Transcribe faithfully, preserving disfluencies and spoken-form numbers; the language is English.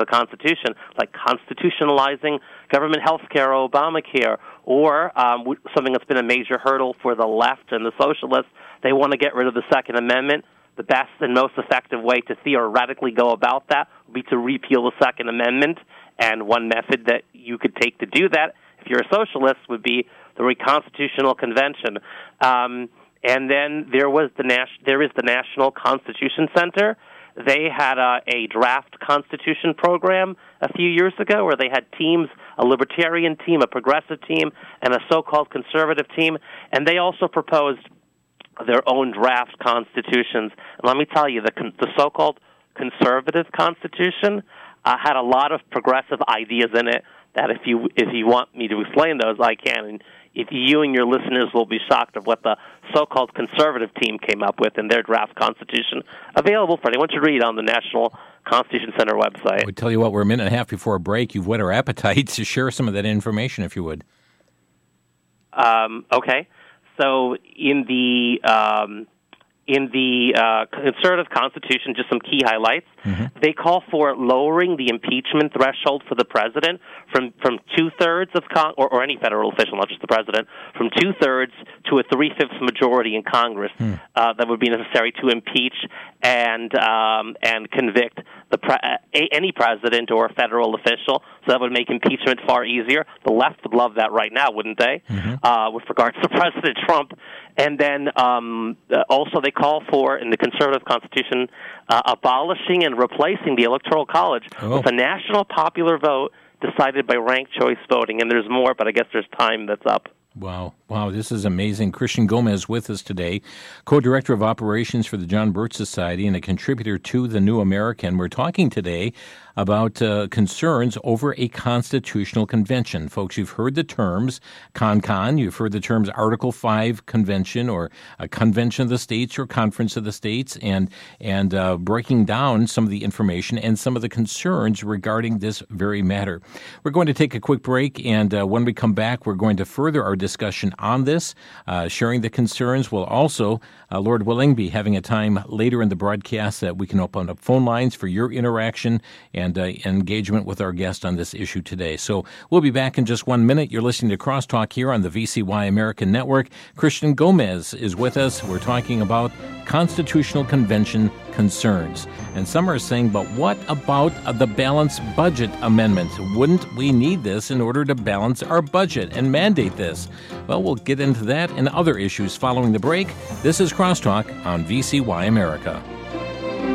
the Constitution, like constitutionalizing government health care or Obamacare, or um, something that's been a major hurdle for the left and the socialists. They want to get rid of the Second Amendment. The best and most effective way to theoretically go about that would be to repeal the Second Amendment, and one method that you could take to do that, if you're a socialist, would be the Reconstitutional Convention. Um, and then there was the Nas- there is the National Constitution Center. They had a, a draft constitution program a few years ago where they had teams, a libertarian team, a progressive team, and a so-called conservative team, and they also proposed their own draft constitutions. And let me tell you, the, the so-called conservative constitution uh, had a lot of progressive ideas in it that if you if you want me to explain those, I can. And if you and your listeners will be shocked of what the so-called conservative team came up with in their draft constitution, available for anyone to read on the National Constitution Center website. I would tell you what, we're a minute and a half before a break. You've whet our appetites to share some of that information, if you would. Um, okay. So in the um, in the uh, conservative constitution, just some key highlights. Mm-hmm. They call for lowering the impeachment threshold for the president from, from two-thirds of Con- or, or any federal official, not just the president, from two-thirds to a three-fifths majority in Congress mm. uh, that would be necessary to impeach and um, and convict the pre- a- any president or federal official. So that would make impeachment far easier. The left would love that right now, wouldn't they, mm-hmm. uh, with regards to President Trump. And then um, also they call for, in the conservative constitution, uh, abolishing and replacing the Electoral College oh. with a national popular vote decided by ranked choice voting. And there's more, but I guess there's time that's up. Wow. Wow, this is amazing. Christian Gomez with us today, co-director of operations for the John Birch Society and a contributor to The New American. We're talking today about uh, concerns over a constitutional convention. Folks, you've heard the terms CONCON, you've heard the terms Article five Convention or a Convention of the States or Conference of the States, and and uh, breaking down some of the information and some of the concerns regarding this very matter. We're going to take a quick break, and uh, when we come back, we're going to further our discussion on this, uh, sharing the concerns. We'll also, uh, Lord willing, be having a time later in the broadcast that we can open up phone lines for your interaction and uh, engagement with our guest on this issue today. So we'll be back in just one minute. You're listening to Crosstalk here on the V C Y American Network. Christian Gomez is with us. We're talking about Constitutional Convention concerns. And some are saying, but what about the Balanced Budget Amendment? Wouldn't we need this in order to balance our budget and mandate this? Well, we'll get into that and other issues following the break. This is Crosstalk on V C Y America.